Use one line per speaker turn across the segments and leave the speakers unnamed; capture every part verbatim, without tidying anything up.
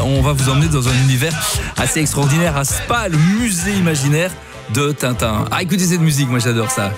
on va vous emmener dans un univers assez extraordinaire à Spa, le musée imaginaire de Tintin. Ah, écoutez cette musique, moi j'adore ça.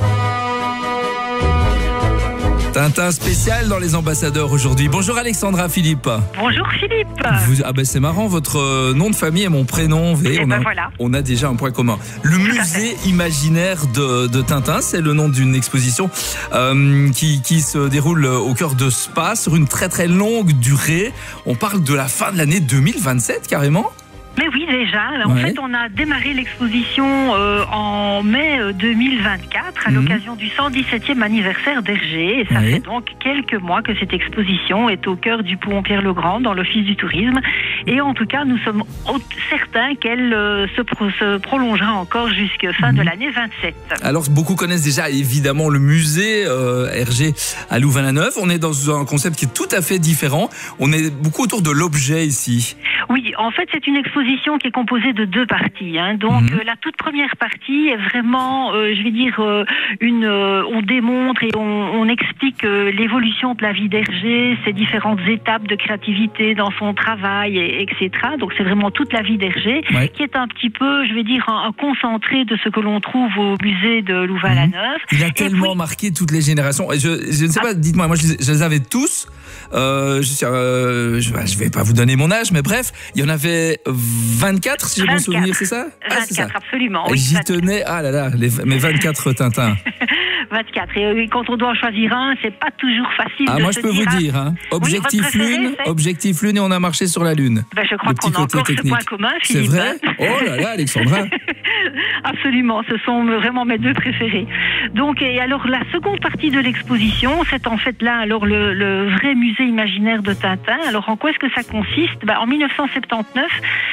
Tintin spécial dans les ambassadeurs aujourd'hui. Bonjour Alexandra Philippe.
Bonjour Philippe.
Vous, ah ben c'est marrant, votre nom de famille et mon prénom. Vous voyez,
et
on,
ben
a,
voilà.
on a déjà un point commun. Le
Tout
musée imaginaire de, de Tintin, c'est le nom d'une exposition euh, qui, qui se déroule au cœur de Spa sur une très très longue durée. On parle de la fin de l'année deux mille vingt-sept carrément.
Mais oui, déjà. En
Ouais.
fait, on a démarré l'exposition euh, en mai deux mille vingt-quatre à
Mhm.
l'occasion du cent dix-septième anniversaire d'Hergé. Et ça
Ouais.
fait donc quelques mois que cette exposition est au cœur du pont Pierre-le-Grand dans l'Office du tourisme. Et en tout cas, nous sommes certains qu'elle euh, se, pro- se prolongera encore jusqu'à fin
Mhm.
de l'année vingt-sept.
Alors beaucoup connaissent déjà évidemment le musée euh, Hergé à Louvain-la-Neuve. On est dans un concept qui est tout à fait différent. On est beaucoup autour de l'objet ici.
Oui, en fait, c'est une exposition qui est composée de deux parties. Hein. Donc,
Mhm.
euh, la toute première partie est vraiment, euh, je vais dire, euh, une. Euh, on démontre et on, on explique euh, l'évolution de la vie d'Hergé, ses différentes étapes de créativité dans son travail, et, etc. Donc, c'est vraiment toute la vie d'Hergé,
Ouais.
qui est un petit peu, je vais dire, un, un concentré de ce que l'on trouve au musée de Louvain-la-Neuve.
Il a
Et
tellement
puis-
marqué toutes les générations. Et Je, je ne sais pas, dites-moi, moi je les, je les avais tous. Euh, je, suis, euh, je, je vais pas vous donner mon âge, mais bref, il y en avait vingt-quatre, si j'ai bon
vingt-quatre.
souvenir, c'est ça Ah, c'est ça.
vingt-quatre, absolument. Oui,
J'y
vingt-quatre.
tenais, ah là là, les, mes vingt-quatre Tintins.
vingt-quatre. Et euh, quand on doit en choisir un, c'est pas toujours facile
Ah,
de
moi
se
je peux vous
ah,
dire, hein, objectif
votre préféré,
lune,
c'est
objectif lune et on a marché sur la lune.
Ben, je crois
Le petit
qu'on a
côté
encore
technique.
ce point commun,
C'est
Philippe.
vrai Oh là là, Alexandra.
Absolument, ce sont vraiment mes deux préférés. Donc, et alors la seconde partie de l'exposition, c'est en fait là alors le, le vrai musée imaginaire de Tintin. Alors en quoi est-ce que ça consiste? Ben, en mille neuf cent soixante-dix-neuf,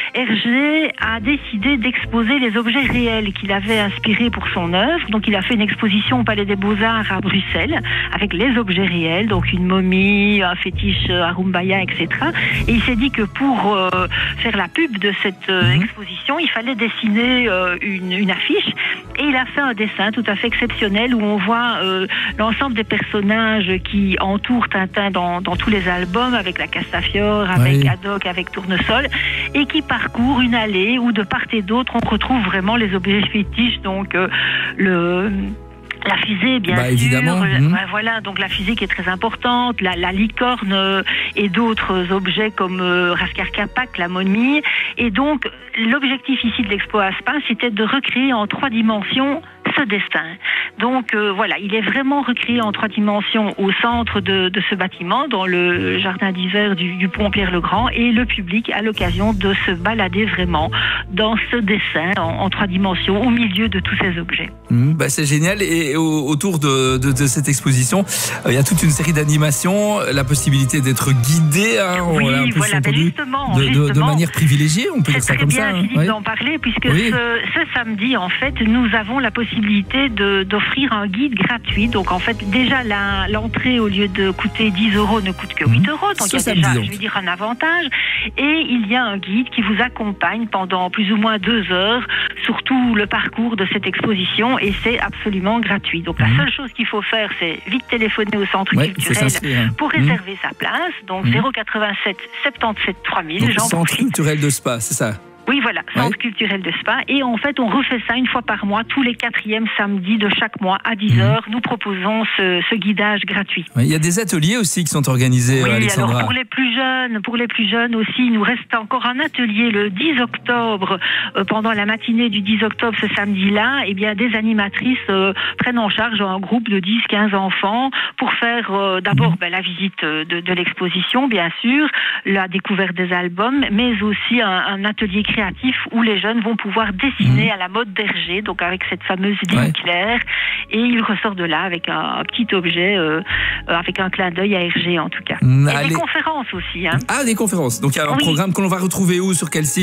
Hergé a décidé d'exposer les objets réels qu'il avait inspirés pour son œuvre. Donc il a fait une exposition au Palais des Beaux-Arts à Bruxelles avec les objets réels, donc une momie, un fétiche Arumbaya, et cetera. Et il s'est dit que pour euh, faire la pub de cette euh,
Mhm.
exposition, il fallait dessiner euh, une, une affiche. Et il a fait un dessin tout à fait exceptionnel où on voit euh, l'ensemble des personnages qui entourent Tintin dans, dans tous les albums, avec la Castafiore, avec
Oui.
Haddock, avec Tournesol, et qui parcourent une allée où de part et d'autre on retrouve vraiment les objets fétiches, donc euh, le... La fusée, bien
Bah,
sûr.
évidemment.
Euh,
Mhm.
ouais, voilà, donc la fusée qui est très importante, la, la licorne euh, et d'autres objets comme euh, Raskar Kapak, la momie. Et donc, l'objectif ici de l'expo à Spa, c'était de recréer en trois dimensions ce destin. Donc euh, voilà, il est vraiment recréé en trois dimensions au centre de, de ce bâtiment, dans le jardin d'hiver du, du pont Pierre-le-Grand, et le public a l'occasion de se balader vraiment dans ce dessin en, en trois dimensions, au milieu de tous ces objets.
Mmh, bah c'est génial. Et au- autour de, de, de cette exposition, euh, il y a toute une série d'animations, la possibilité d'être guidé, hein, on
Oui,
l'a un peu
voilà, ben
entendu,
justement,
de, de, de
justement.
manière privilégiée, on peut dire
C'est
ça
très
comme
bien,
ça. hein.
Philippe,
Ouais.
d'en parler, puisque
Oui.
ce, ce samedi, en fait, nous avons la possibilité de, d'offrir un guide gratuit. Donc, en fait, déjà, la, l'entrée, au lieu de coûter dix euros, ne coûte que huit euros. Donc,
Ce
il y a
samedi,
déjà,
donc.
je vais dire, un avantage. Et il y a un guide qui vous accompagne pendant plus ou moins deux heures sur tout le parcours de cette exposition, et c'est absolument gratuit. Donc, la
Mhm.
seule chose qu'il faut faire, c'est vite téléphoner au centre
Ouais, il faut
culturel
s'inscrire. hein.
pour
Mmh.
réserver sa place. Donc,
Mhm.
zéro quatre-vingt-sept soixante-dix-sept trois mille,
Donc,
j'en
centre
profite.
culturel de Spa, c'est ça.
Oui, voilà, centre
Ouais.
culturel de Spa. Et en fait, on refait ça une fois par mois, tous les quatrièmes samedis de chaque mois à dix heures. Nous proposons ce, ce guidage gratuit.
Ouais, il y a des ateliers aussi qui sont organisés,
Oui,
Alexandra.
alors pour les plus jeunes, pour les plus jeunes aussi, il nous reste encore un atelier le dix octobre, euh, pendant la matinée du dix octobre, ce samedi-là. Eh bien, des animatrices euh, prennent en charge un groupe de dix quinze enfants pour faire euh, d'abord
Mhm.
ben, la visite de, de l'exposition, bien sûr, la découverte des albums, mais aussi un, un atelier créatif où les jeunes vont pouvoir dessiner
Mhm.
à la mode d'Hergé, donc avec cette fameuse ligne
Ouais.
claire, et ils ressortent de là avec un, un petit objet, euh, euh, avec un clin d'œil à Hergé en tout cas.
Mm,
Et
allez.
des conférences aussi, hein.
Ah, des conférences. Donc il y a un
Oui.
programme que l'on va retrouver où, sur quel site?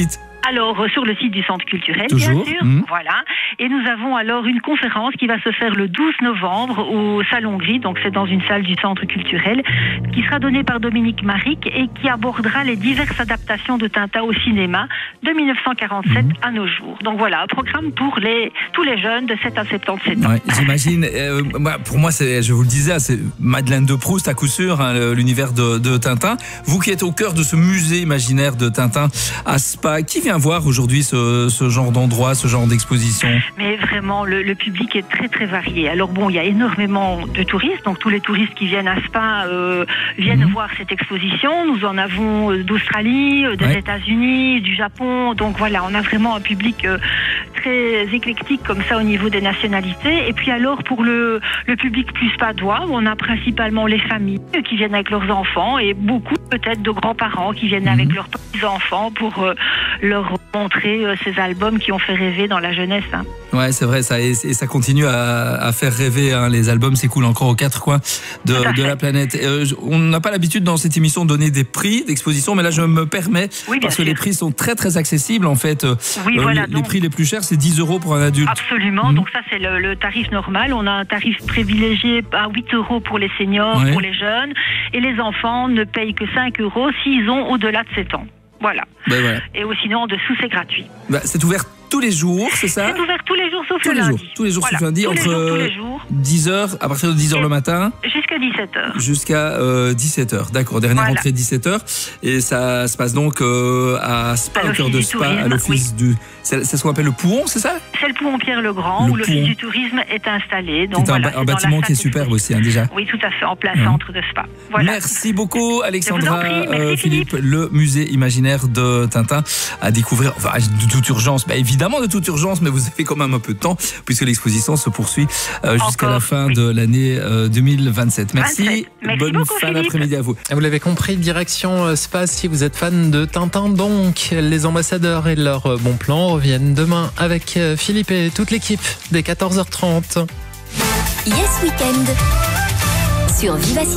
Alors, sur le site du Centre culturel,
Toujours.
bien sûr.
Mmh.
Voilà. Et nous avons alors une conférence qui va se faire le douze novembre au Salon Gris, donc c'est dans une salle du Centre culturel, qui sera donnée par Dominique Maric et qui abordera les diverses adaptations de Tintin au cinéma de mille neuf cent quarante-sept mmh. à nos jours. Donc voilà, un programme pour les, tous les jeunes de sept à soixante-dix-sept ans.
Ouais, j'imagine, euh, pour moi, c'est, je vous le disais, c'est Madeleine de Proust à coup sûr, hein, l'univers de, de Tintin. Vous qui êtes au cœur de ce musée imaginaire de Tintin à Spa, qui vient voir aujourd'hui ce, ce genre d'endroit, ce genre d'exposition?
Mais vraiment, le, le public est très très varié. Alors bon, il y a énormément de touristes, donc tous les touristes qui viennent à Spa euh, viennent mmh. voir cette exposition. Nous en avons d'Australie, des ouais. États-Unis, du Japon. Donc voilà, on a vraiment un public euh, très éclectique comme ça au niveau des nationalités. Et puis alors pour le, le public plus spadois, on a principalement les familles qui viennent avec leurs enfants et beaucoup peut-être de grands-parents qui viennent mmh. avec leurs petits-enfants pour euh, leur montrer euh, ces albums qui ont fait rêver dans la jeunesse. Hein.
Ouais, c'est vrai, ça, et, et ça continue à, à faire rêver. Hein, les albums s'écoulent encore aux quatre coins de, de la planète. Euh, on n'a pas l'habitude dans cette émission de donner des prix d'exposition, mais là je me permets, oui, parce sûr. que les prix sont très très accessibles en fait.
Oui,
euh,
voilà,
les,
donc,
les prix les plus chers, c'est dix euros pour un adulte.
Absolument, mmh. donc ça c'est le, le tarif normal. On a un tarif privilégié à huit euros pour les seniors, ouais. pour les jeunes, et les enfants ne payent que cinq euros s'ils ont au-delà de sept ans. Voilà.
Ben voilà.
Et ou sinon en dessous c'est gratuit.
Ben, c'est ouvert tous les jours, c'est ça?
C'est ouvert tous les jours sauf
tous
le
les
lundi.
Jours, tous les jours
voilà.
sauf lundi,
tous
entre
les jours, tous les jours.
dix heures, à partir de dix heures le matin.
Jusqu'à dix-sept heures.
Jusqu'à euh, dix-sept heures, d'accord. Dernière
voilà.
entrée dix-sept heures. Et ça se passe donc euh, à Spa, au cœur de Spa, tourisme, à l'office oui. du... C'est, c'est ce qu'on appelle le Pouhon, c'est ça?
C'est le Pouhon Pierre-le-Grand, où l'office du tourisme est installé. Donc
c'est un,
voilà,
un bâtiment qui est superbe aussi, hein, déjà.
Oui, tout à fait, en plein centre de Spa. Voilà.
Merci beaucoup, Alexandra.
Merci, euh,
Philippe,
Philippe.
Le musée imaginaire de Tintin à découvrir, enfin, de toute urgence, bah, évidemment de toute urgence, mais vous avez quand même un peu de temps, puisque l'exposition se poursuit euh, jusqu'à la fin oui. de l'année euh, deux mille vingt-sept. Merci,
vingt-sept. Merci
bonne
beaucoup,
fin
Philippe.
d'après-midi à vous.
Vous l'avez compris, direction Spa, si vous êtes fan de Tintin, donc les ambassadeurs et leurs bons plans reviennent demain avec Philippe et toute l'équipe dès quatorze heures trente.
Yes Weekend sur Vivacité.